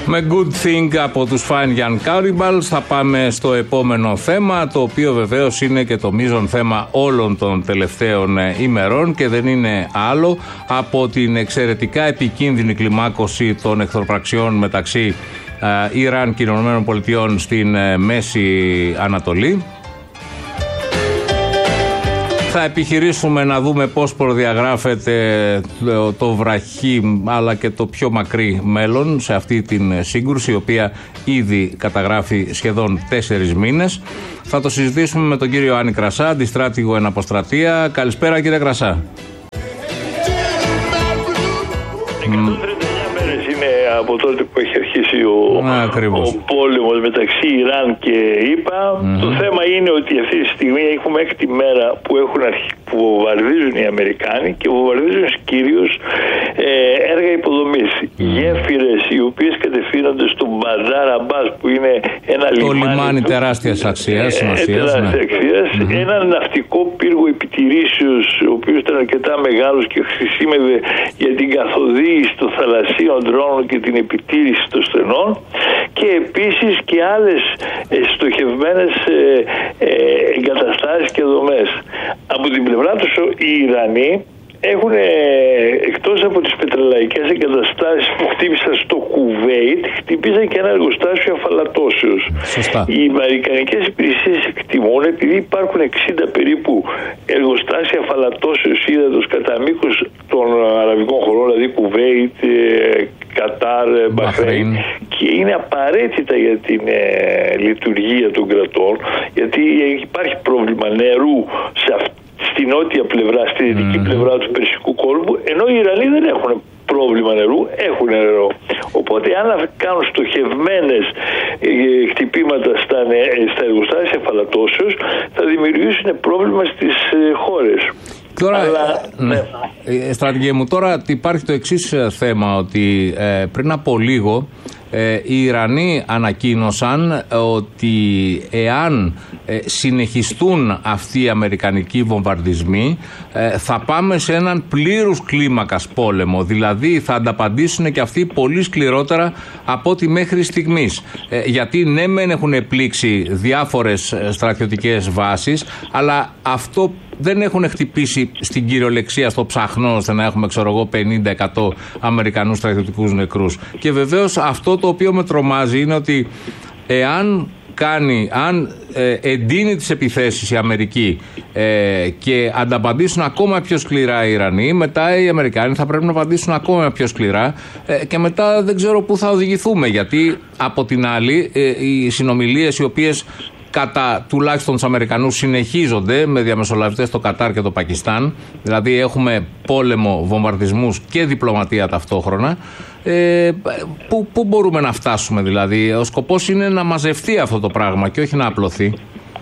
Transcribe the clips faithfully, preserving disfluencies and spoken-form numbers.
Με Good Thing από τους Fine Young Cannibals θα πάμε στο επόμενο θέμα, το οποίο βεβαίως είναι και το μείζον θέμα όλων των τελευταίων ημερών και δεν είναι άλλο από την εξαιρετικά επικίνδυνη κλιμάκωση των εχθροπραξιών μεταξύ ε, Ιράν και Ηνωμένων Πολιτειών στην ε, Μέση Ανατολή. Θα επιχειρήσουμε να δούμε πώς προδιαγράφεται το, το βραχή αλλά και το πιο μακρύ μέλλον σε αυτή την σύγκρουση, η οποία ήδη καταγράφει σχεδόν τέσσερις μήνες. Θα το συζητήσουμε με τον κύριο Άννη Κρασά, αντιστράτηγο εν αποστρατεία. Καλησπέρα κύριε Κρασά. Από τότε που έχει αρχίσει ο, ο πόλεμος μεταξύ Ιράν και ΙΠΑ. Mm-hmm. Το θέμα είναι ότι αυτή τη στιγμή έχουμε έκτη μέρα που, έχουν αρχι... που βομβαρδίζουν οι Αμερικάνοι και βομβαρδίζουν κυρίως ε, έργα υποδομής. Mm-hmm. Γέφυρες οι οποίες κατευθύνονται στο Μπαντάρ Αμπάς, που είναι ένα το λιμάνι, λιμάνι τεράστιας αξίας, ε, τεράστιας ναι. αξίας mm-hmm. Ένα ναυτικό πύργο επιτηρήσεως, ο οποίος ήταν αρκετά μεγάλος και χρησιμεύε για την καθοδήγηση των θαλασσίων δρόμων και την επιτήρηση των στενών, και επίσης και άλλες ε, στοχευμένες ε, ε, εγκαταστάσεις και δομές. Από την πλευρά τους οι Ιρανοί έχουν, ε, εκτός από τις πετρελαϊκές εγκαταστάσεις που χτύπησαν στο Κουβέιτ, χτύπησαν και ένα εργοστάσιο αφαλατώσεως. Σωστά. Οι αμερικανικές υπηρεσίες εκτιμούν, επειδή υπάρχουν εξήντα περίπου εργοστάσια αφαλατώσεως ύδατος κατά μήκος των αραβικών χωρών, δηλαδή Κουβέιτ, ε, Κατάρ, Μπαχρέιν, και είναι απαραίτητα για την ε, λειτουργία των κρατών, γιατί υπάρχει πρόβλημα νερού σε αυτή στη νότια πλευρά, στη δυτική mm. πλευρά του Περσικού κόλπου, ενώ οι Ιρανοί δεν έχουν πρόβλημα νερού, έχουν νερό. Οπότε αν κάνουν στοχευμένες ε, χτυπήματα στα, στα εργοστάσια αφαλατώσεως, θα δημιουργήσουν πρόβλημα στις ε, χώρες. Τώρα, Αλλά, ναι. ναι. Στρατηγέ μου, τώρα υπάρχει το εξής θέμα, ότι ε, πριν από λίγο ε, οι Ιρανοί ανακοίνωσαν ότι εάν ε, συνεχιστούν αυτοί οι αμερικανικοί βομβαρδισμοί, ε, θα πάμε σε έναν πλήρους κλίμακας πόλεμο, δηλαδή θα ανταπαντήσουν και αυτοί πολύ σκληρότερα από ό,τι μέχρι στιγμής. Ε, γιατί ναι μεν έχουν πλήξει διάφορες στρατιωτικές βάσεις, αλλά αυτό δεν έχουν χτυπήσει στην κυριολεξία στο ψαχνό, ώστε να έχουμε, ξέρω εγώ, πενήντα τοις εκατό Αμερικανούς στρατιωτικούς νεκρούς. Και βεβαίως αυτό το οποίο με τρομάζει είναι ότι εάν κάνει, αν ε, εντείνει τις επιθέσεις η Αμερική ε, και ανταπαντήσουν ακόμα πιο σκληρά οι Ιρανοί, μετά οι Αμερικάνοι θα πρέπει να απαντήσουν ακόμα πιο σκληρά ε, και μετά δεν ξέρω πού θα οδηγηθούμε, γιατί από την άλλη ε, οι συνομιλίες οι οποίες κατά τουλάχιστον τους Αμερικανούς συνεχίζονται με διαμεσολαβητές το Κατάρ και το Πακιστάν, δηλαδή έχουμε πόλεμο, βομβαρδισμούς και διπλωματία ταυτόχρονα. Ε, πού, πού μπορούμε να φτάσουμε, δηλαδή? Ο σκοπός είναι να μαζευτεί αυτό το πράγμα και όχι να απλωθεί.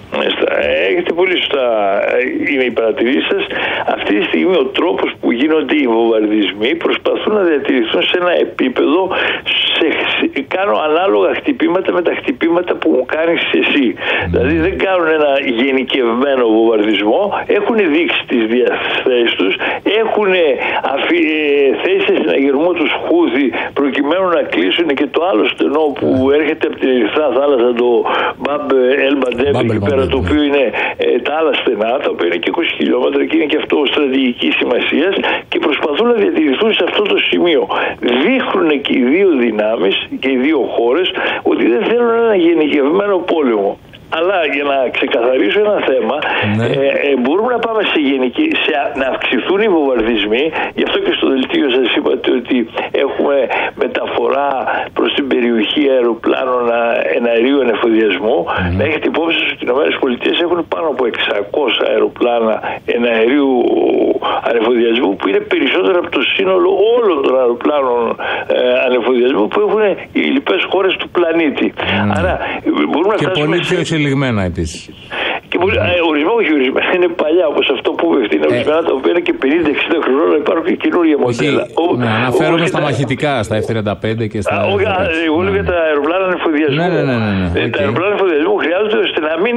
Έχετε πολύ σωστά, είναι η παρατηρήση σας. Αυτή τη στιγμή ο τρόπος που γίνονται οι βομβαρδισμοί προσπαθούν να διατηρηθούν σε ένα επίπεδο, σε, κάνω ανάλογα χτυπήματα με τα χτυπήματα που μου κάνεις εσύ. Mm. Δηλαδή δεν κάνουν ένα γενικευμένο βομβαρδισμό, έχουν δείξει τις διαθέσεις τους, έχουν αφι, ε, θέσει σε συναγερμό τους Χούθη προκειμένου να κλείσουν και το άλλο στενό που mm. έρχεται από την Ερυθρά Θάλασσα, το Μπαμπ Ελ Μαντέμ, εκεί πέρα, το οποίο είναι ε, τα άλλα στενά, τα οποία είναι και είκοσι χιλιόμετρα και είναι και αυτό στρατηγικής σημασίας, και προσπαθούν να διατηρηθούν σε αυτό το σημείο. Δείχνουν και οι δύο δυνάμεις και οι δύο χώρες ότι δεν θέλουν ένα γενικευμένο πόλεμο. Αλλά για να ξεκαθαρίσω ένα θέμα, ναι. ε, ε, μπορούμε να πάμε σε γενική, σε, να αυξηθούν οι βομβαρδισμοί. Γι' αυτό και στο δελτίο σας είπατε ότι έχουμε μεταφορά προς την περιοχή αεροπλάνων εναερίου ανεφοδιασμού. Mm. Να έχετε υπόψη ότι οι ΗΠΑ έχουν πάνω από εξακόσια αεροπλάνα εναερίου ανεφοδιασμού, που είναι περισσότερο από το σύνολο όλων των αεροπλάνων ε, ανεφοδιασμού που έχουν οι λοιπές χώρες του πλανήτη. Mm. Άρα μπορούμε να και φτάσουμε πολύ πιο εξελιγμένα επίσης. Και ε, ορισμένα, όχι ορισμένα, είναι παλιά, όπως αυτό που είπε, είναι ορισμένα τα οποία είναι και πενήντα εξήντα χρονών, υπάρχουν και καινούργια μοντέλα. Ναι, αναφέρομαι στα μαχητικά, στα εφ τριάντα πέντε και στα. Όχι, εγώ λέω για τα αεροπλάνα ανεφοδιασμού. Ναι, ναι, ναι, ναι, ναι. Τα αεροπλάνα ανεφοδιασμού χρειάζονται ώστε να μην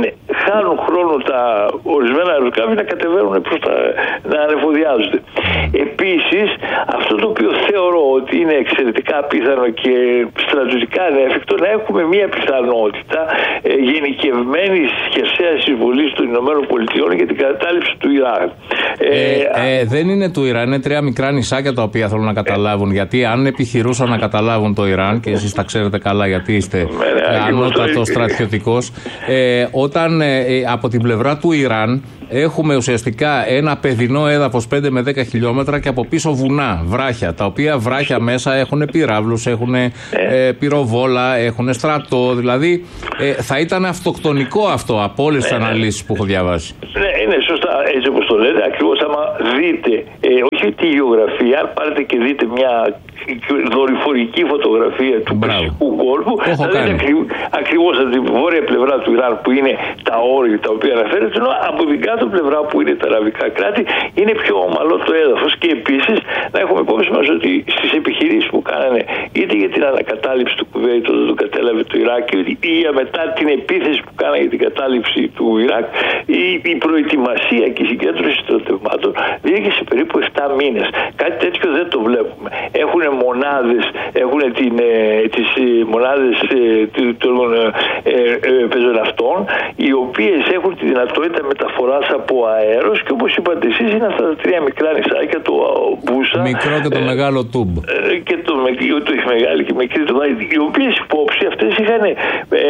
χάνουν χρόνο τα ορισμένα αεροσκάφη να κατεβαίνουν προς τα, να ανεφοδιάζονται. Επίσης, αυτό το οποίο θεωρώ ότι είναι εξαιρετικά πιθανό και στρατιωτικά ανέφικτο, να έχουμε μια πιθανότητα ε, γενικευμένης χερσαίας εισβολής των Ηνωμένων Πολιτειών για την κατάληψη του Ιράν. Ε, ε, ε, δεν είναι του Ιράν, είναι τρία μικρά νησάκια τα οποία θέλουν να καταλάβουν. Ε, γιατί αν επιχειρούσαν να καταλάβουν το Ιράν, και εσείς τα ξέρετε καλά γιατί είστε ε, ανώτατος στρατιωτικός, ε, όταν ε, από την πλευρά του Ιράν έχουμε ουσιαστικά ένα παιδινό έδαφος πέντε με δέκα χιλιόμετρα και από πίσω βουνά, βράχια, τα οποία βράχια μέσα έχουν πυράβλους, έχουν ε, πυροβόλα, έχουν στρατό. Δηλαδή ε, θα ήταν αυτοκτονικό αυτό από όλες τις αναλύσεις που έχω διαβάσει. Ναι, είναι σωστά έτσι όπως το λέτε. Ακριβώς άμα δείτε, ε, όχι τη γεωγραφία, αν πάρετε και δείτε μια δορυφορική φωτογραφία του Περσικού κόλπου, θα δείτε ακριβώς από την βόρεια πλευρά του Ιράν που είναι τα όρια τα οποία αναφέρεται, ενώ από την κάτω πλευρά που είναι τα αραβικά κράτη είναι πιο ομαλό το έδαφος. Και επίσης να έχουμε υπόψη μας ότι στις επιχειρήσεις που κάνανε είτε για την ανακατάληψη του Κουβέιτ όταν το κατέλαβε το Ιράκ ή μετά την επίθεση που κάνανε για την κατάληψη του Ιράκ, η, η προετοιμασία και η συγκέντρωση στρατευμάτων διήρκησε περίπου επτά μήνες. Κάτι τέτοιο δεν το βλέπουμε. Έχουν μονάδες, έχουν την, ε, τις ε, μονάδες ε, των ε, ε, πεζοναυτών, οι οποίες έχουν τη δυνατότητα μεταφοράς από αέρος και όπως είπατε εσείς είναι αυτά τα τρία μικρά νησάκια, το Μπούσα, μικρό και το ε, μεγάλο Τούμπ ε, και το, το έχει μεγάλη και μικρή το, οι οποίες υπόψη αυτές είχαν ε,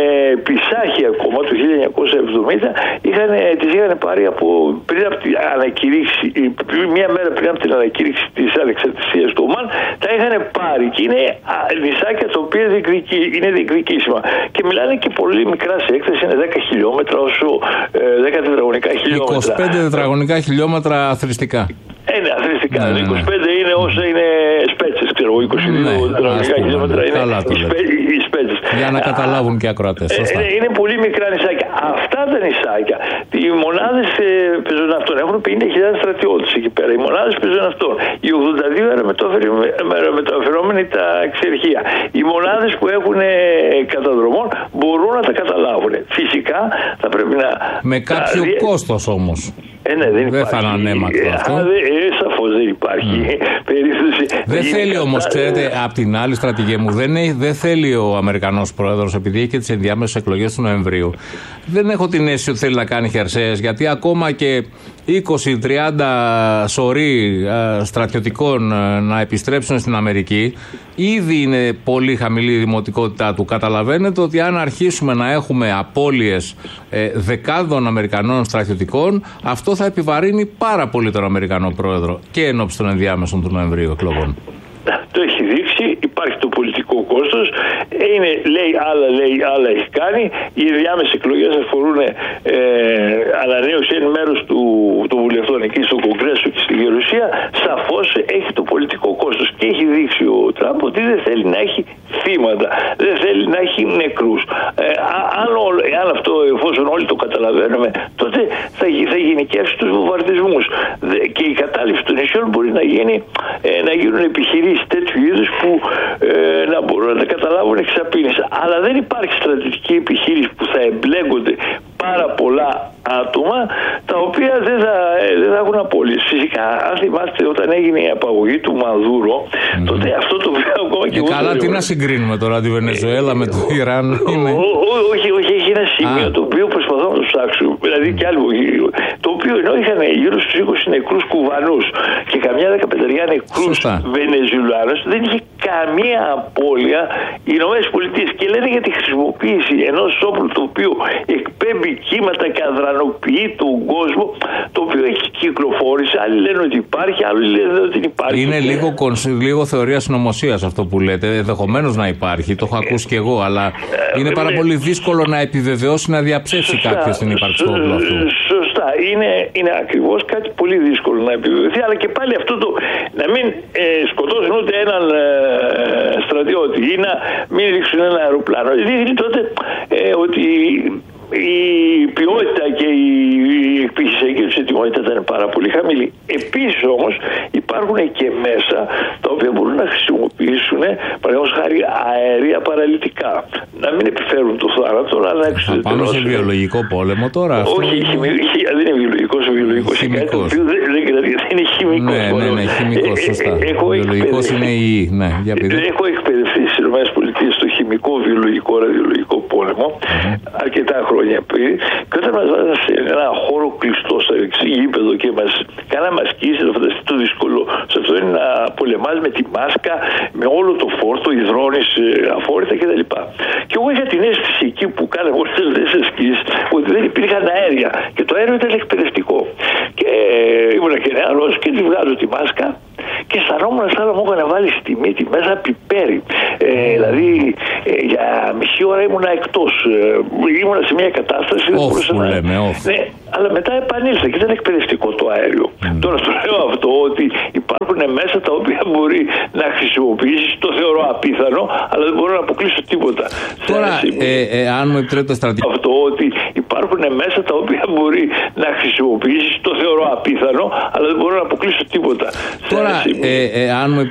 πισάχη ακόμα το χίλια εννιακόσια εβδομήντα, είχαν, τις είχαν πάρει από, πριν από την ανακηρύξη, μία μέρα πριν από την ανακηρύξη της ανεξαρτησίας του Ομάν, τα είχαν πάρει και είναι νησάκια τα οποία διεκδικεί, είναι διεκδικήσιμα και μιλάνε και πολύ μικρά σε έκταση, είναι δέκα χιλιόμετρα όσο ε, δέκα τετραγωνικά χιλιόμετρα. είκοσι πέντε τετραγωνικά χιλιόμετρα αθροιστικά. Ε, ναι, αθροιστικά. Ναι, ναι, ναι. είκοσι πέντε είναι όσα είναι σπέτσες, ξέρω εγώ, είκοσι δύο ναι, τετραγωνικά χιλιόμετρα είναι οι σπέτσες. Για να καταλάβουν και οι ακροατές. Ε, είναι, είναι πολύ μικρά νησάκια. Αυτά τα νησάκια, οι μονάδες ε, πεζοναυτών έχουν πενήντα χιλιάδες στρατιώτες εκεί πέρα. Οι μονάδες πεζοναυτών, οι ογδόντα δύο αερομεταφερόμενοι τα εξερχεία. Οι μονάδες που έχουν ε, καταδρομών μπορούν να τα καταλάβουν. Φυσικά θα πρέπει να. Με κάποιο τα... κόστος όμως. Ε, ναι, δεν, δεν θα είναι ανέμακτο αυτό. Ε, σαφώς δεν υπάρχει mm. περίπτωση. Δεν θέλει όμως, ξέρετε, απ' την άλλη στρατηγέ μου, δεν, έχει, δεν θέλει ο Αμερικανός πρόεδρος, επειδή έχει και τις ενδιάμεσες εκλογές του Νοεμβρίου, δεν έχω την αίσθηση ότι θέλει να κάνει χερσαίες, γιατί ακόμα και είκοσι τριάντα σωροί στρατιωτικών να επιστρέψουν στην Αμερική, ήδη είναι πολύ χαμηλή η δημοτικότητά του. Καταλαβαίνετε ότι αν αρχίσουμε να έχουμε απώλειες ε, δεκάδων Αμερικανών στρατιωτικών, αυτό θα επιβαρύνει πάρα πολύ τον Αμερικανό πρόεδρο και ενόψει των ενδιάμεσων του Νοεμβρίου εκλογών. Το έχει δείξει, υπάρχει το πολιτικό κόστος, είναι, λέει άλλα, λέει άλλα έχει κάνει. Οι ενδιάμεσες εκλογές αφορούν ε, ανανέωση εν μέρους του, των βουλευτών εκεί στο Κογκρέσο και στη Γερουσία. Σαφώς έχει το πολιτικό κόστος και έχει δείξει ο Τραμπ ότι δεν θέλει να έχει θύματα, δεν θέλει να έχει νεκρούς. Ε, αν, αν αυτό, εφόσον όλοι το καταλαβαίνουμε, τότε θα, θα γενικεύσει τους βομβαρδισμούς και η κατάληψη των νησιών μπορεί να, γίνει, ε, να γίνουν επιχειρήσεις τέτοιου είδους που ε, να μπορούν να τα καταλάβουν εξαπίνες. Αλλά δεν υπάρχει στρατιωτική επιχείρηση που θα εμπλέκονται πάρα πολλά άτομα τα οποία δεν θα, δεν θα έχουν απώλειες. Φυσικά, αν θυμάστε όταν έγινε η απαγωγή του Μαδούρο, mm-hmm. τότε αυτό το οποίο ακόμα και ε, εγώ. Καλά, τι να συγκρίνουμε τώρα τη Βενεζουέλα ε, με το Ιράν. Είναι... Όχι, όχι, έχει ένα σημείο ah. το οποίο προσπαθώ να το ψάξω. Δηλαδή και άλλο. Το οποίο ενώ είχαν γύρω στους είκοσι νεκρούς Κουβανούς και καμιά δεκαπενταριά νεκρούς Βενεζουελάνους, δεν είχε καμία απώλεια οι Ηνωμένες Πολιτείες. Και λένε για τη χρησιμοποίηση ενός όπλου το οποίο εκπέμπει κύματα και αδρανοποιεί τον κόσμο, το οποίο έχει κυκλοφόρηση. Άλλοι λένε ότι υπάρχει, άλλοι λένε ότι δεν υπάρχει. Είναι και... λίγο, λίγο θεωρία συνωμοσίας αυτό που λέτε. Ενδεχομένως να υπάρχει, το έχω ακούσει κι εγώ, αλλά ε, είναι πάρα ε, πολύ δύσκολο να επιβεβαιώσει, να διαψεύσει κάποιος την ύπαρξη του όπλου αυτού. Σωστά. Είναι, είναι ακριβώς κάτι πολύ δύσκολο να επιβεβαιωθεί, αλλά και πάλι αυτό το να μην ε, σκοτώσουν ούτε έναν ε, στρατιώτη ή να μην ρίξουν ένα αεροπλάνο. Δείχνει τότε ε, ότι η ποιότητα και η επιχειρησιακή τους ετοιμότητα ήταν πάρα πολύ χαμηλή. Επίσης όμως υπάρχουν και μέσα τα οποία μπορούν να χρησιμοποιήσουν, παραδείγματος χάρη, αέρια παραλυτικά. Να μην επιφέρουν το θάνατο, αλλά να εξουδετερώσουν. Πάνω σε βιολογικό πόλεμο τώρα. Όχι, χημι... δεν είναι βιολογικός, ο βιολογικός είναι κάτι το οποίο δεν, δεν, δεν είναι χημικός. Ναι, ναι, ναι, χημικός, σωστά. Ε, ε, βιολογικός είναι η ΙΗ. Ναι, για έχω εκπαιδευτεί στις ΗΠΑ στο χημικό, βιολογικό, ραδιολογικό πόλεμο mm-hmm. αρκετά χρόνια πριν, και όταν μας βάζανε σε ένα χώρο κλειστό, στο γήπεδο και μας κάναμε ασκήσεις, να φανταστείτε το δύσκολο σε αυτό είναι να πολεμάς με τη μάσκα, με όλο το φόρτο, υδρώνεις αφόρητα κτλ. Και εγώ είχα την αίσθηση εκεί που κάναμε όλες αυτές τις ασκήσεις ότι δεν υπήρχαν αέρια και το αέριο ήταν εκπαιδευτικό. Και ήμουν και νεαρός και τη βγάζω τη μάσκα και αισθανόμουν σαν να μου είχαν βάλει στη μύτη μέσα πιπέρι. Ε, δηλαδή ε, για μισή ώρα ήμουνα εκτός. Ε, ήμουνα σε μια κατάσταση. Όφου να... λέμε, όφου. Ναι, αλλά μετά επανήλθα και ήταν εκπαιδευτικό το αέριο. Mm. Τώρα το λέω αυτό ότι υπάρχουν μέσα τα οποία μπορεί να χρησιμοποιήσεις, το θεωρώ απίθανο, αλλά δεν μπορώ να αποκλείσω τίποτα. Τώρα, ε, ε, αν μου επιτρέπετε στρατηγικό. Αυτό ότι υπάρχουν μέσα τα οποία μπορεί να χρησιμοποιήσεις, το θεωρώ απίθανο, αλλά δεν μπορώ να αποκλείσω τίποτα. Τώρα, ε, ε, αν μου